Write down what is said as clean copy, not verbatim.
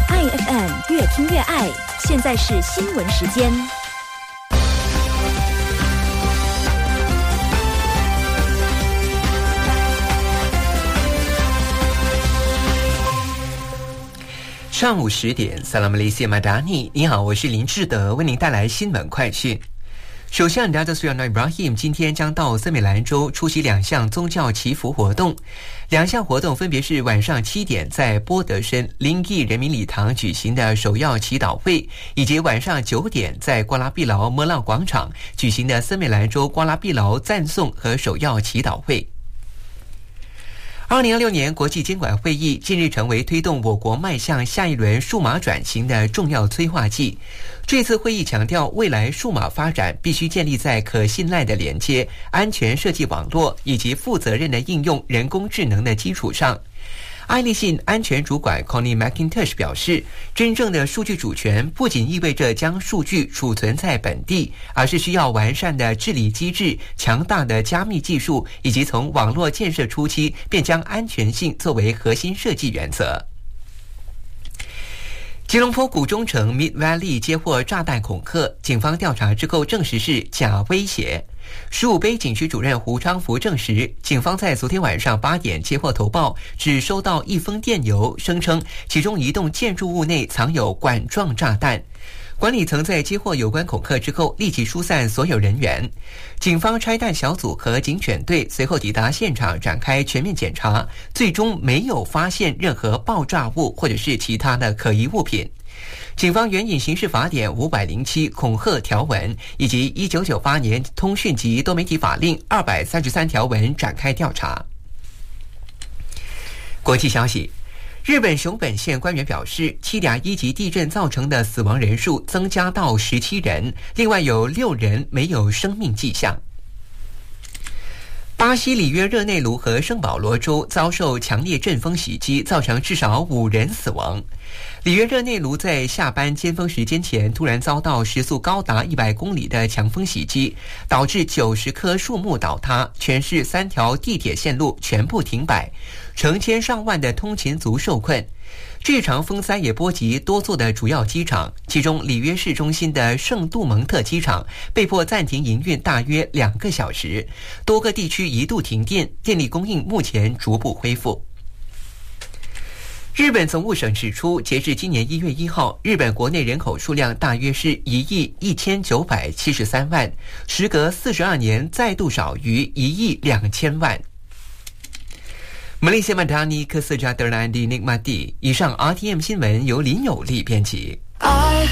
爱 FM 越听越爱，现在是新闻时间。 上午10点，萨拉马雷西马达尼，你好，我是林志德，为您带来新闻快讯。首相达德苏亚纳伊布拉希姆今天将到森美兰州出席2项宗教祈福活动，2项活动分别是晚上7点在波德申林义人民礼堂举行的首要祈祷会，以及晚上9点在瓜拉碧劳莫浪广场举行的森美兰州瓜拉碧劳赞颂和首要祈祷会。2026年国际监管会议近日成为推动我国迈向下一轮数码转型的重要催化剂。这次会议强调，未来数码发展必须建立在可信赖的连接、安全设计网络以及负责任的应用人工智能的基础上。爱立信安全主管 Connie McIntosh 表示，真正的数据主权不仅意味着将数据储存在本地，而是需要完善的治理机制、强大的加密技术，以及从网络建设初期便将安全性作为核心设计原则。吉隆坡谷中城 Mid Valley 接获炸弹恐吓，警方调查之后证实是假威胁。15杯景区主任胡昌福证实，警方在昨天晚上8点接获投报，只收到1封电邮，声称其中一栋建筑物内藏有管状炸弹。管理层在接获有关恐吓之后，立即疏散所有人员。警方拆弹小组和警犬队随后抵达现场，展开全面检查，最终没有发现任何爆炸物或者是其他的可疑物品。警方援引刑事法典507恐吓条文以及1998年通讯及多媒体法令233条文展开调查。国际消息，日本熊本县官员表示，7.1级地震造成的死亡人数增加到17人，另外有6人没有生命迹象。巴西里约热内卢和圣保罗州遭受强烈阵风袭击，造成至少5人死亡。里约热内卢在下班尖峰时间前突然遭到时速高达100公里的强风袭击，导致90棵树木倒塌，全市3条地铁线路全部停摆，成千上万的通勤族受困。这场风灾也波及多座的主要机场，其中里约市中心的圣杜蒙特机场被迫暂停营运大约2个小时，多个地区一度停电，电力供应目前逐步恢复。日本总务省指出，截至今年1月1号，日本国内人口数量大约是1.1973亿，时隔42年再度少于1.2亿。马来西亚马达尼克斯加德兰蒂尼马蒂。以上 RTM 新闻由林有利编辑。